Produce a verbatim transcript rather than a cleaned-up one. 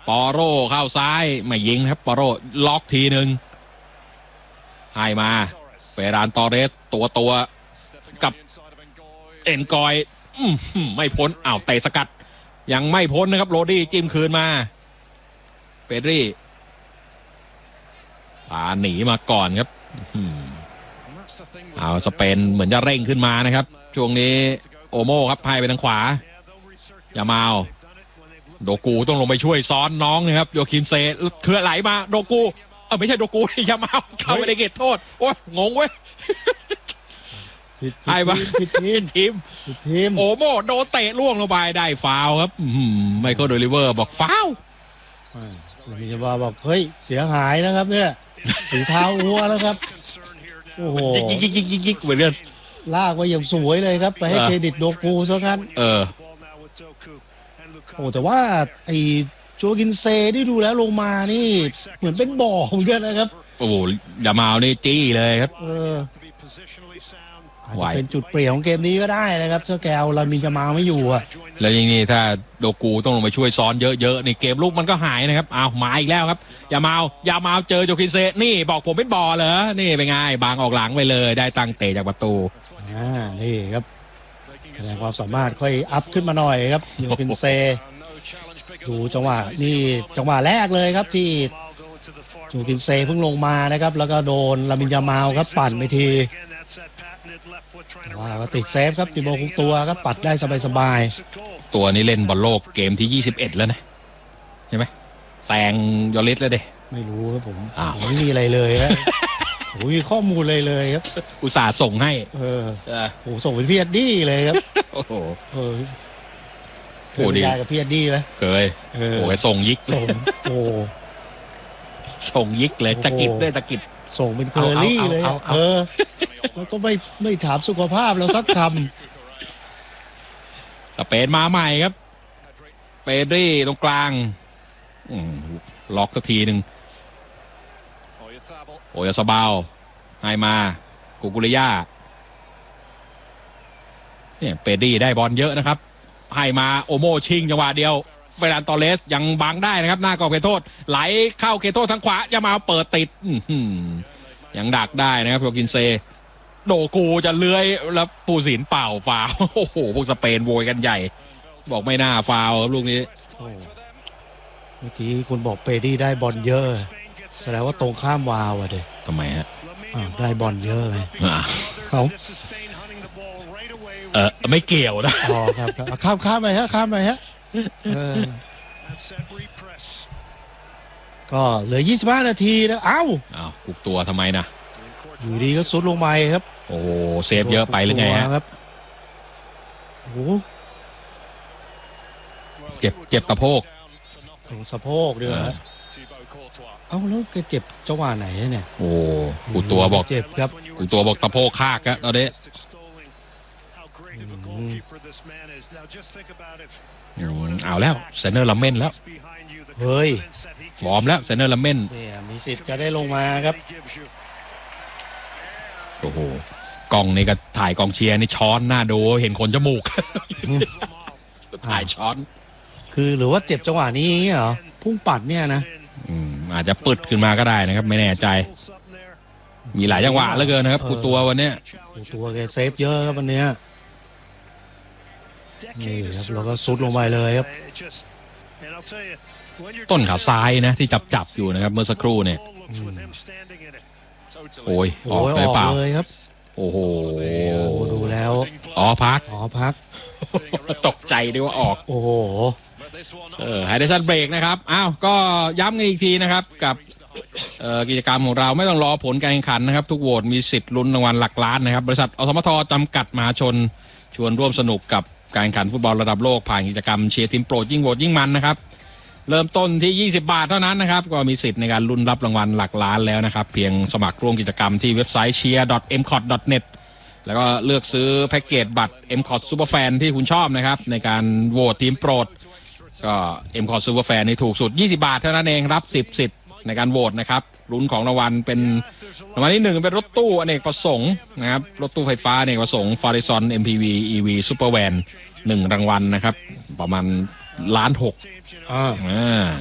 ปอโร่เข้าซ้ายไม่ยิงครับปอโร่ล็อกทีหนึ่งให้มาเฟรานตอเรสตัวตัวกับเอ็นกอยไม่พ้นอ้าวเตะสกัดยังไม่พ้นนะครับโรดี้จิ้มคืนมาเปดรี่พาหนีมาก่อนครับเอาสเปนเหมือนจะเร่งขึ้นมานะครับช่วงนี้โอโม่ครับให้ไปทางขวาอย่ามาเอาโดกูต้องลงไปช่วยซ้อนน้องนะครับโยคิมเซเคลื่อนไหลมาโดกูเออไม่ใช่โดกูอย่ามาเข้าไปในเขตโทษโอ้ยงงเว้ยให้มาผิดทีมทีมทีมโอโม่โดนเตะล่วงลงไปได้ฟาวครับไมเคิลโดลิเวอร์บอกฟาวมีจะบอกบอกเฮ้ยเสียหายนะครับเนี่ยสีเท้าหัวแล้วครับโอ้โหยิกยิกยิกยิกยิกเหมือนกันลากไว้อย่างสวยเลยครับไปให้เครดิตโดกูซะงั้นเออโอ้แต่ว่าไอ้โจกินเซที่ดูแล้วลงมานี่เหมือนเป็นบ่อเหมือนกันนะครับโอ้โหดามาวนี่จี้เลยครับเอออาจจะเป็นจุดเปลี่ยนของเกมนี้ก็ได้นะครับถ้าแกวเรามีจะมาไม่อยู่อ่ะแล้วอย่างนี้ถ้าโดกูต้องลงไปช่วยซ้อนเยอะๆในเกมลูกมันก็หายนะครับอ้าวมาอีกแล้วครับอย่ามาอย่ามาเจอโจกินเซนี่บอกผมเป็นบ่อเหรอนี่เป็นไงบางออกหลังไปเลยได้ตั้งเตะจากประตูอ่านี่ครับแสดงความสามารถค่อยอัพขึ้นมาหน่อยครับโจกินเซดูจังหวะนี่จังหวะแรกเลยครับที่โจกินเซเพิ่งลงมานะครับแล้วก็โดนลามินยามาลครับปั่นไปทีว่าก็ติดเซฟครับติโบคุกตัวครับปัดได้สบายๆตัวนี้เล่นบอลโลกเกมที่ยี่สิบเอ็ดแล้วนะใช่ไหมแซงยอริสแล้วเด้ไม่รู้ครับผมผมไม่มีอะไรเลยครับผมมีข้อมูลเลยเลยครับอุตส่าห์ส่งให้เออโอ้ส่งเป็นพี่เอ็ดดี้เลยครับโอ้โหเออโอ้ดีกับพี่เอ็ดดี้ไหมเคยโอ้ยส่งยิกส่งโอ้ส่งยิกเลยตะกิดด้วยตะกิดส่งเป็นเคอรี่เลยเออแล้วก็ไม่ไม่ถามสุขภาพเราสักคำสเปนมาใหม่ครับเปดรี่ตรงกลางล็อกสักทีหนึ่งโอยาซาบาวให้มากูกุริยาเนี่ยเปดรี่ได้บอลเยอะนะครับให้มาโอโมชิงจังหวะเดียวเฟรานตอเรสยังบังได้นะครับหน้ากรอบเขตโทษไหลเข้าเขตโทษทางขวาอย่ามาเปิดติดยังดักได้นะครับโยกินเซโดกูจะเลื้อยแล้วปูสินเป่าฟาวโอ้โหพวกสเปนโวยกันใหญ่บอกไม่น่าฟาวลูกนี้เมื่อกี้คุณบอกเปดี้ได้บอลเยอะแสดงว่าตรงข้ามวาวอ่ะเด็กทำไมฮะได้บอลเยอะเลยเขาเออไม่เกี่ยวนะอ๋อครับข้ามข้ามไปฮะข้ามไปฮะก็เหลือยี่สิบห้านาทีนะเอ้าอ้าวกุกตัวทำไมนะอยู่ดีก็ซุดลงไปครับโอ้เซฟเยอะไปหรือไงฮะครับโอ้เจ็บเจ็บตะโพกตรงสะโพกด้วยฮะเอ้าแล้วแกเจ็บจังหวะไหนเนี่ยโอ้กูตัวบอกเจ็บครับกูตัวบอกตะโพกคากอะตอนนี้เอาแล้วเซนเนอร์ลัมเมนแล้วเฮ้ยฟอร์มแล้วเซนเนอร์ลัมเมนเนี่ยมีสิทธิ์จะได้ลงมาครับโอ้โหกล้องนี่ก็ถ่ายกองเชียร์นี่ช้อนหน้าดูเห็นขนจมูกถ่ายช้อนคือหรือว่าเจ็บจังหวะนี้เหรอพุ่งปัดเนี่ยนะอืมอาจจะปึดขึ้นมาก็ได้นะครับไม่แน่ใจมีหลายจังหวะเหลือเกินนะครับกูตัววันนี้กูตัวแกเซฟเยอะครับวันนี้นี่ครับเราก็ซุดลงไปเลยครับต้นขาซ้ายนะที่จับจับอยู่นะครับเมื่อสักครู่เนี่ยโอ้ยออกเลยเปล่าครับโอ้โหดูแล้วอ๋อพักอ๋อพักตกใจด้วยว่าออกโอ้โหเออไฮเดชันเบรกนะครับอ้าวก็ย้ำกันอีกทีนะครับกับกิจกรรมของเราไม่ต้องรอผลการแข่งขันนะครับทุกโหวตมีสิทธิ์ลุ้นรางวัลหลักล้านนะครับบริษัทอสมทจำกัดมหาชนชวนร่วมสนุกกับการแข่งขันฟุตบอลระดับโลกผ่านกิจกรรมเชียร์ทีมโปรดยิ่งโหวตยิ่งมันนะครับเริ่มต้นที่ยี่สิบบาทเท่านั้นนะครับก็มีสิทธิ์ในการลุ้นรับรางวัลหลักล้านแล้วนะครับเพียงสมัครร่วมกิจกรรมที่เว็บไซต์ เชียร์ ดอท เอ็ม คอท ดอท เน็ต แล้วก็เลือกซื้อแพ็กเกจบัตร เอ็ม คอท Superfan ที่คุณชอบนะครับในการโหวตทีมโปรดก็ เอ็ม คอท Superfan นี่ถูกสุดยี่สิบบาทเท่านั้นเองรับสิบสิทธิ์ในการโหวตนะครับลุ้นของรางวัลเป็นรางวัลที่หนึ่งเป็นรถตู้อเนกประสงค์นะครับรถตู้ไฟฟ้าอเนกประสงค์ Farizon เอ็ม พี วี อี วี Supervan หนึ่งรางวัลนะครับประมาณล้านหกอ่า